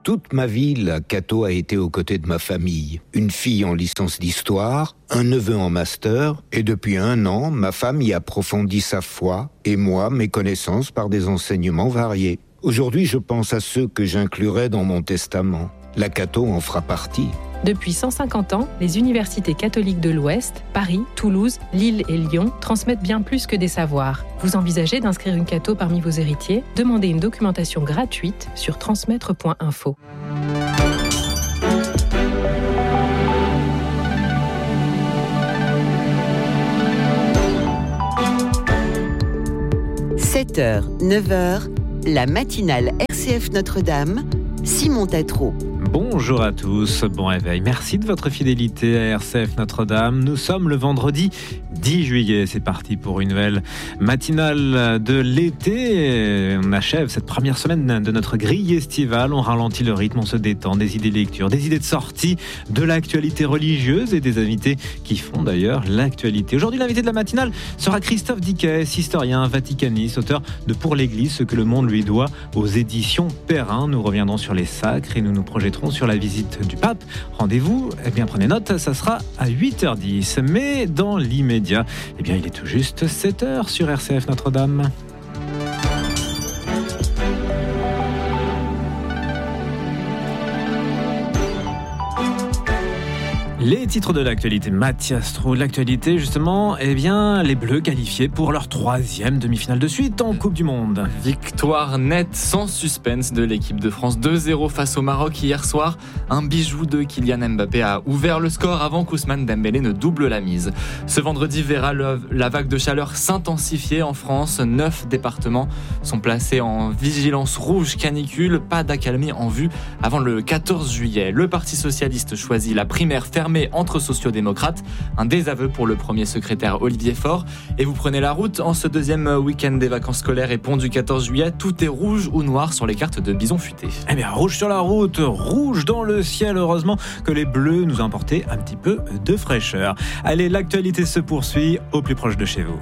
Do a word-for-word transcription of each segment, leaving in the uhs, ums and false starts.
Toute ma vie, la Cato a été aux côtés de ma famille. Une fille en licence d'histoire, un neveu en master, et depuis un an, ma femme y approfondit sa foi, et moi, mes connaissances par des enseignements variés. Aujourd'hui, je pense à ceux que j'inclurai dans mon testament. La Cato en fera partie. Depuis cent cinquante ans, les universités catholiques de l'Ouest, Paris, Toulouse, Lille et Lyon, transmettent bien plus que des savoirs. Vous envisagez d'inscrire une Cato parmi vos héritiers ? Demandez une documentation gratuite sur transmettre point info. sept heures, neuf heures, la matinale R C F Notre-Dame, Simon Tatro. Bonjour à tous, bon réveil. Merci de votre fidélité à R C F Notre-Dame. Nous sommes le vendredi dix juillet. C'est parti pour une nouvelle matinale de l'été. On achève cette première semaine de notre grille estivale. On ralentit le rythme, on se détend. Des idées de lecture, des idées de sortie, de l'actualité religieuse et des invités qui font d'ailleurs l'actualité. Aujourd'hui, l'invité de la matinale sera Christophe Dickès, historien, vaticaniste, auteur de Pour l'Église, ce que le monde lui doit aux éditions Perrin. Nous reviendrons sur les sacres et nous nous projetterons sur la visite du pape. Rendez-vous, eh bien prenez note, ça sera à huit heures dix. Mais dans l'immédiat, eh bien il est tout juste sept heures sur R C F Notre-Dame. Les titres de l'actualité, Mathias Trou, l'actualité justement, eh bien les Bleus qualifiés pour leur troisième demi-finale de suite en Coupe du Monde. Victoire nette sans suspense de l'équipe de France, deux zéro face au Maroc hier soir. Un bijou de Kylian Mbappé a ouvert le score avant qu'Ousmane Dembélé ne double la mise. Ce vendredi verra le, la vague de chaleur s'intensifier en France. Neuf départements sont placés en vigilance rouge canicule, pas d'accalmie en vue avant le quatorze juillet. Le Parti socialiste choisit la primaire fermée entre sociodémocrates, un désaveu pour le premier secrétaire Olivier Faure. Et vous prenez la route en ce deuxième week-end des vacances scolaires et pont du quatorze juillet, tout est rouge ou noir sur les cartes de Bison Futé. Eh bien, rouge sur la route, rouge dans le ciel. Heureusement que les Bleus nous ont apporté un petit peu de fraîcheur. Allez, l'actualité se poursuit au plus proche de chez vous.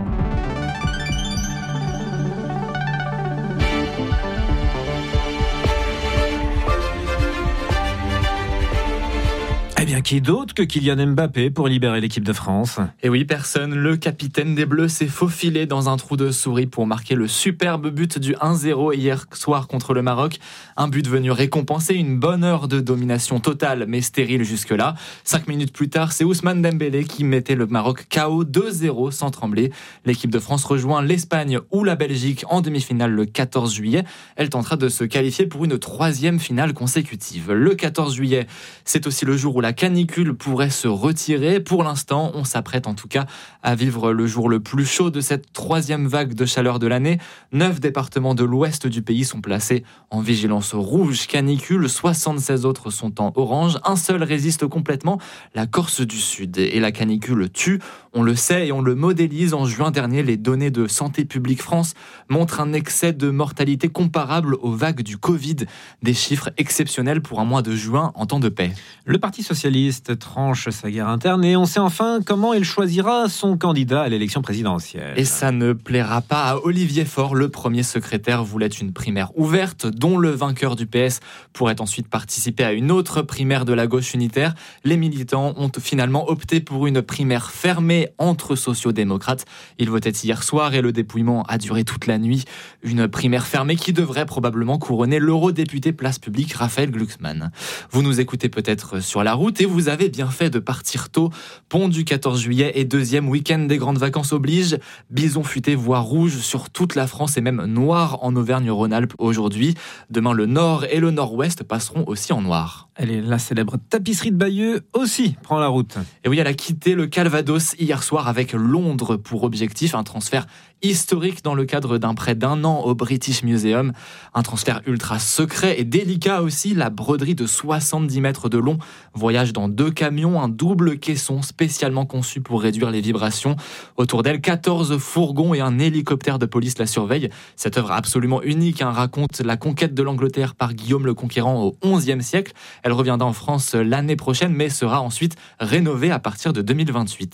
Eh bien, qui d'autre que Kylian Mbappé pour libérer l'équipe de France ? Et oui, personne. Le capitaine des Bleus s'est faufilé dans un trou de souris pour marquer le superbe but du un zéro hier soir contre le Maroc. Un but venu récompenser une bonne heure de domination totale, mais stérile jusque-là. Cinq minutes plus tard, c'est Ousmane Dembélé qui mettait le Maroc K O deux zéro sans trembler. L'équipe de France rejoint l'Espagne ou la Belgique en demi-finale le quatorze juillet. Elle tentera de se qualifier pour une troisième finale consécutive. Le quatorze juillet, c'est aussi le jour où la canicule pourrait se retirer. Pour l'instant, on s'apprête en tout cas à vivre le jour le plus chaud de cette troisième vague de chaleur de l'année. Neuf départements de l'ouest du pays sont placés en vigilance rouge canicule. soixante-seize autres sont en orange. Un seul résiste complètement, la Corse du Sud. Et la canicule tue. On le sait et on le modélise. En juin dernier, les données de Santé publique France montrent un excès de mortalité comparable aux vagues du Covid. Des chiffres exceptionnels pour un mois de juin en temps de paix. Le Parti socialiste tranche sa guerre interne et on sait enfin comment il choisira son candidat à l'élection présidentielle. Et ça ne plaira pas à Olivier Faure. Le premier secrétaire voulait une primaire ouverte dont le vainqueur du P S pourrait ensuite participer à une autre primaire de la gauche unitaire. Les militants ont finalement opté pour une primaire fermée entre sociodémocrates. Ils votaient hier soir et le dépouillement a duré toute la nuit. Une primaire fermée qui devrait probablement couronner l'eurodéputé Place Publique Raphaël Glucksmann. Vous nous écoutez peut-être sur la route et vous avez bien fait de partir tôt. Pont du quatorze juillet et deuxième week-end des grandes vacances oblige. Bison futé voit rouge sur toute la France et même noir en Auvergne-Rhône-Alpes aujourd'hui. Demain, le nord et le nord-ouest passeront aussi en noir. Allez, la célèbre tapisserie de Bayeux aussi prend la route. Et oui, elle a quitté le Calvados hier soir avec Londres pour objectif, un transfert historique dans le cadre d'un prêt d'un an au British Museum. Un transfert ultra secret et délicat aussi. La broderie de soixante-dix mètres de long voyage dans deux camions, un double caisson spécialement conçu pour réduire les vibrations. Autour d'elle, quatorze fourgons et un hélicoptère de police la surveillent. Cette œuvre absolument unique hein, raconte la conquête de l'Angleterre par Guillaume le Conquérant au onzième siècle. Elle reviendra en France l'année prochaine, mais sera ensuite rénovée à partir de deux mille vingt-huit.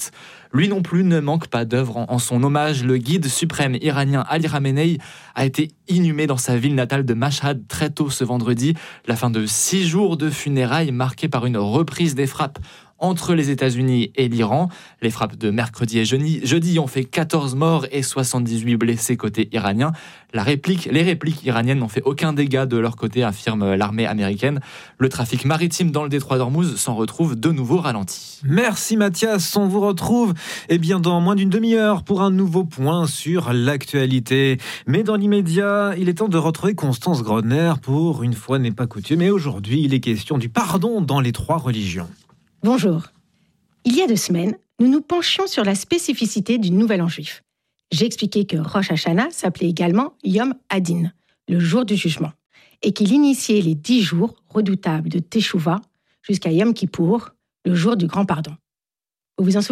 Lui non plus ne manque pas d'œuvres en, en son hommage. Le guide suprême iranien Ali Khamenei a été inhumé dans sa ville natale de Mashhad très tôt ce vendredi. La fin de six jours de funérailles marquée par une reprise des frappes entre les États-Unis et l'Iran. Les frappes de mercredi et jeudi, jeudi ont fait quatorze morts et soixante-dix-huit blessés côté iranien. La réplique, les répliques iraniennes n'ont fait aucun dégât de leur côté, affirme l'armée américaine. Le trafic maritime dans le détroit d'Ormuz s'en retrouve de nouveau ralenti. Merci Mathias, on vous retrouve eh bien, dans moins d'une demi-heure pour un nouveau point sur l'actualité. Mais dans l'immédiat, il est temps de retrouver Constance Grodner pour Une fois n'est pas coutume. Et aujourd'hui, il est question du pardon dans les trois religions. Bonjour. Il y a deux semaines, nous nous penchions sur la spécificité du Nouvel An juif. J'ai expliqué que Rosh Hashanah s'appelait également Yom Hadin, le jour du jugement, et qu'il initiait les dix jours redoutables de Teshuvah jusqu'à Yom Kippour, le jour du grand pardon. Vous vous en souvenez ?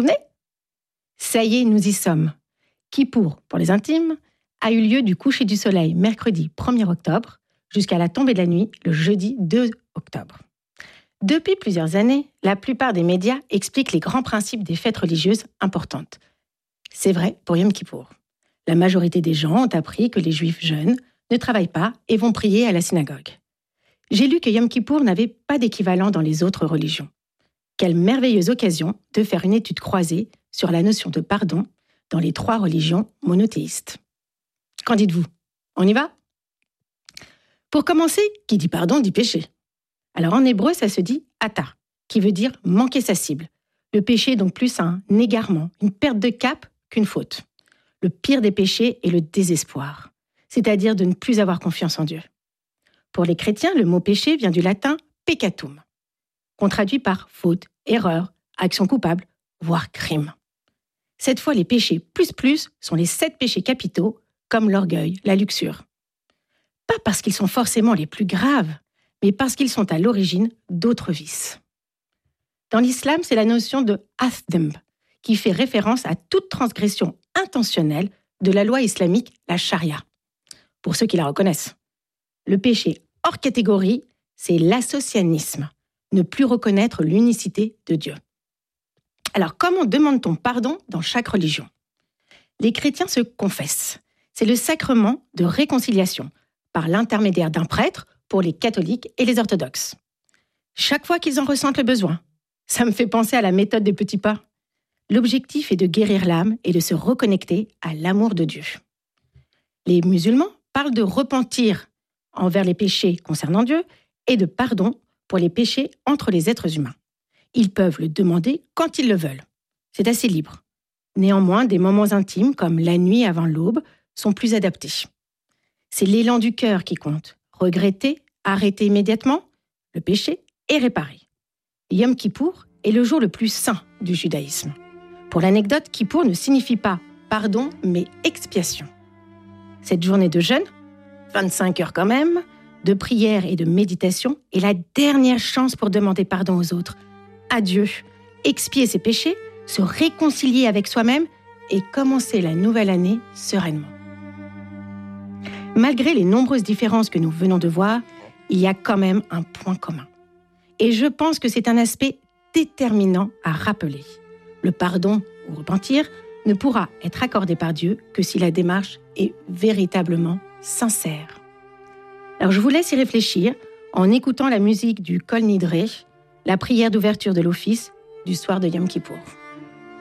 Ça y est, nous y sommes. Kippour, pour les intimes, a eu lieu du coucher du soleil mercredi premier octobre jusqu'à la tombée de la nuit le jeudi deux octobre. Depuis plusieurs années, la plupart des médias expliquent les grands principes des fêtes religieuses importantes. C'est vrai pour Yom Kippour. La majorité des gens ont appris que les Juifs jeûnent, ne travaillent pas et vont prier à la synagogue. J'ai lu que Yom Kippour n'avait pas d'équivalent dans les autres religions. Quelle merveilleuse occasion de faire une étude croisée sur la notion de pardon dans les trois religions monothéistes. Qu'en dites-vous ? On y va ? Pour commencer, qui dit pardon dit péché. Alors en hébreu, ça se dit « ata », qui veut dire « manquer sa cible ». Le péché est donc plus un égarement, une perte de cap qu'une faute. Le pire des péchés est le désespoir, c'est-à-dire de ne plus avoir confiance en Dieu. Pour les chrétiens, le mot péché vient du latin « peccatum », qu'on traduit par faute, erreur, action coupable, voire crime. Cette fois, les péchés plus plus sont les sept péchés capitaux, comme l'orgueil, la luxure. Pas parce qu'ils sont forcément les plus graves, mais parce qu'ils sont à l'origine d'autres vices. Dans l'islam, c'est la notion de « athdemb » qui fait référence à toute transgression intentionnelle de la loi islamique, la charia, pour ceux qui la reconnaissent. Le péché hors catégorie, c'est l'associanisme, ne plus reconnaître l'unicité de Dieu. Alors, comment demande-t-on pardon dans chaque religion ? Les chrétiens se confessent. C'est le sacrement de réconciliation, par l'intermédiaire d'un prêtre, pour les catholiques et les orthodoxes. Chaque fois qu'ils en ressentent le besoin. Ça me fait penser à la méthode des petits pas. L'objectif est de guérir l'âme et de se reconnecter à l'amour de Dieu. Les musulmans parlent de repentir envers les péchés concernant Dieu et de pardon pour les péchés entre les êtres humains. Ils peuvent le demander quand ils le veulent. C'est assez libre. Néanmoins, des moments intimes, comme la nuit avant l'aube, sont plus adaptés. C'est l'élan du cœur qui compte. Regretter, arrêter immédiatement, le péché est réparé. Yom Kippour est le jour le plus saint du judaïsme. Pour l'anecdote, Kippour ne signifie pas pardon, mais expiation. Cette journée de jeûne, vingt-cinq heures quand même, de prière et de méditation, est la dernière chance pour demander pardon aux autres, à Dieu, expier ses péchés, se réconcilier avec soi-même et commencer la nouvelle année sereinement. Malgré les nombreuses différences que nous venons de voir, il y a quand même un point commun. Et je pense que c'est un aspect déterminant à rappeler. Le pardon ou repentir ne pourra être accordé par Dieu que si la démarche est véritablement sincère. Alors je vous laisse y réfléchir en écoutant la musique du Kol Nidre, la prière d'ouverture de l'office du soir de Yom Kippour.